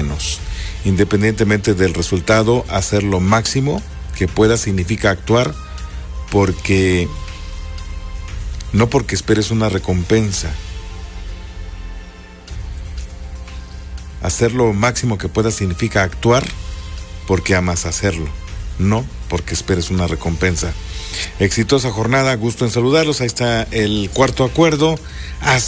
menos. Independientemente del resultado, hacer lo máximo que puedas significa actuar no porque esperes una recompensa. Hacer lo máximo que puedas significa actuar porque amas hacerlo, no porque esperes una recompensa. Exitosa jornada, gusto en saludarlos. Ahí está el cuarto acuerdo.